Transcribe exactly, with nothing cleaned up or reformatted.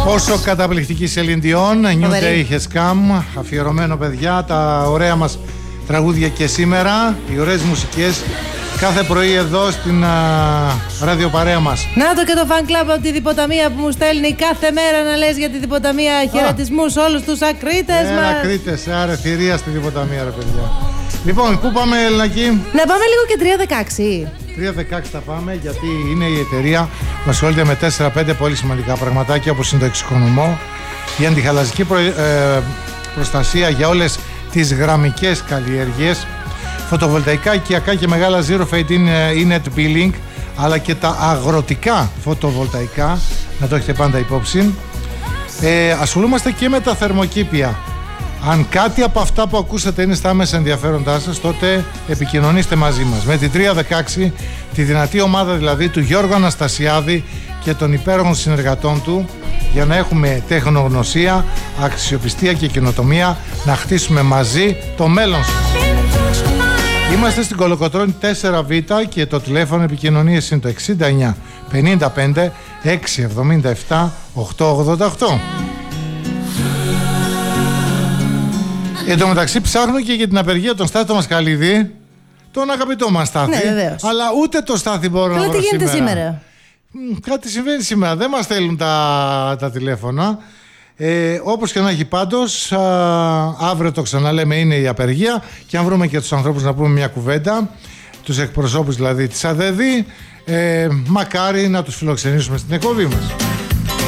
Πόσο καταπληκτική Celine Dion, New Day Has Come, αφιερωμένο παιδιά, τα ωραία μας τραγούδια και σήμερα, οι ωραίες μουσικές κάθε πρωί εδώ στην ραδιοπαρέα μας. Να το και το fan club από τη Διποταμία που μου στέλνει κάθε μέρα να λες για τη Διποταμία. Χαιρετισμούς σε όλους τους ακρίτες ε, μας. Ακρίτες, άρα θηρία στη Διποταμία ρε παιδιά. Λοιπόν, πού πάμε Ελληνική? Να πάμε λίγο και τρία δεκαέξι. τρία δεκαέξι θα πάμε, γιατί είναι η εταιρεία που ασχολείται με τέσσερα πέντε πολύ σημαντικά πραγματάκια, όπως είναι το εξοικονομώ, η αντιχαλαζική προ, ε, προστασία για όλες τις γραμμικές καλλιέργειες, φωτοβολταϊκά, οικιακά και μεγάλα zero fade in net billing, αλλά και τα αγροτικά φωτοβολταϊκά, να το έχετε πάντα υπόψη. Ε, ασχολούμαστε και με τα θερμοκήπια. Αν κάτι από αυτά που ακούσατε είναι στα άμεσα ενδιαφέροντά σας, τότε επικοινωνήστε μαζί μας. Με την τρία δεκαέξι, τη δυνατή ομάδα δηλαδή του Γιώργου Αναστασιάδη και των υπέροχων συνεργατών του, για να έχουμε τεχνογνωσία, αξιοπιστία και καινοτομία, να χτίσουμε μαζί το μέλλον σας. Είμαστε στην Κολοκοτρώνη τέσσερα β και το τηλέφωνο επικοινωνίας είναι το εξήντα εννιά πενήντα πέντε έξι εβδομήντα επτά οκτακόσια ογδόντα οκτώ. Εν τω μεταξύ ψάχνω και για την απεργία των Στάθη Μασχαλίδη, τον αγαπητό μας Στάθη. Ναι, βεβαίως. Αλλά ούτε το Στάθη μπορώ Καλά, να βρω τι γίνεται σήμερα. σήμερα? Κάτι συμβαίνει σήμερα, δεν μας στέλνουν τα, τα τηλέφωνα. Ε, όπως και να έχει πάντως, α, αύριο το ξαναλέμε είναι η απεργία, και αν βρούμε και τους ανθρώπους να πούμε μια κουβέντα, τους εκπροσώπους δηλαδή της ΑΔΕΔΗ, ε, μακάρι να τους φιλοξενήσουμε στην εκπομπή μας.